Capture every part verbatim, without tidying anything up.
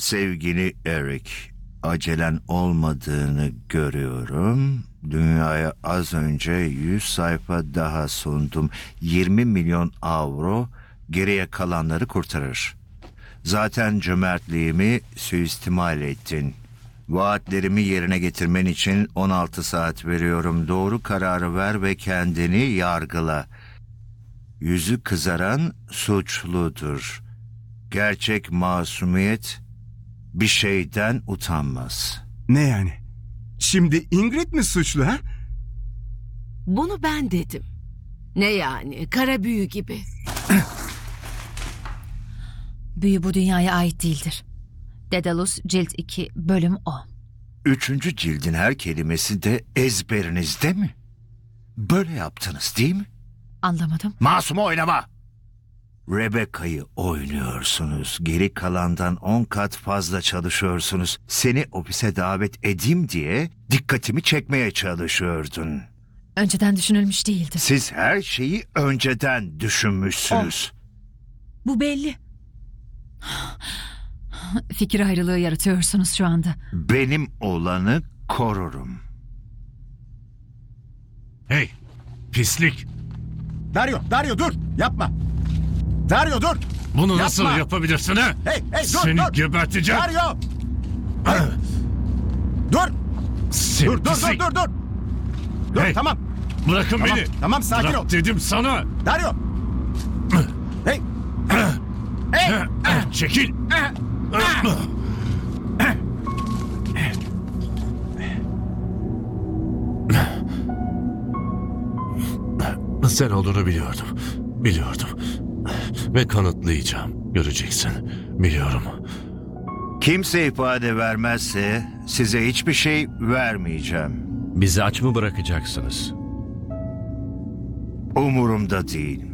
Sevgili Eric, acelen olmadığını görüyorum. Dünyaya az önce yüz sayfa daha sundum. yirmi milyon avro geriye kalanları kurtarır. Zaten cömertliğimi suistimal ettin. Vaatlerimi yerine getirmen için on altı saat veriyorum. Doğru kararı ver ve kendini yargıla. Yüzü kızaran suçludur. Gerçek masumiyet bir şeyden utanmaz. Ne yani? Şimdi Ingrid mi suçlu ha? Bunu ben dedim. Ne yani? Kara büyü gibi. Büyü bu dünyaya ait değildir. Daedalus cilt iki bölüm on. Üçüncü cildin her kelimesi de ezberinizde mi? Böyle yaptınız değil mi? Anlamadım. Masumu oynama! Rebecca'yı oynuyorsunuz. Geri kalandan on kat fazla çalışıyorsunuz. Seni ofise davet edeyim diye dikkatimi çekmeye çalışıyordun. Önceden düşünülmüş değildi. Siz her şeyi önceden düşünmüşsünüz. Bu belli. Fikir ayrılığı yaratıyorsunuz şu anda. Benim olanı korurum. Hey, pislik. Dario, Dario dur! Yapma! Dario dur! Bunu Yapma. nasıl yapabilirsin ha? Hey, hey dur, Seni dur! geberteceğim. Dario! Hey. Dur! Seni Dur, dur, dur, pislik. dur, dur! Dur, Hey. tamam. Bırakın Tamam, beni. tamam, sakin Bırak ol. dedim sana. Dario! Hey! Hey! Çekil. Sen olduğunu biliyordum. Biliyordum. Ve kanıtlayacağım. Göreceksin. Biliyorum. Kimse ifade vermezse size hiçbir şey vermeyeceğim. Bizi aç mı bırakacaksınız? Umurumda değil.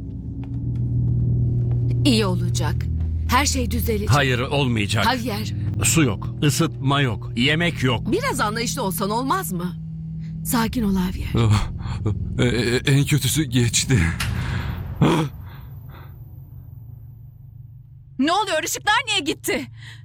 İyi olacak. Her şey düzelecek. Hayır, olmayacak. Javier, Su yok, ısıtma yok, yemek yok. biraz anlayışlı olsan olmaz mı? Sakin ol Javier. E, e, en kötüsü geçti. Ne oluyor? Işıklar niye gitti?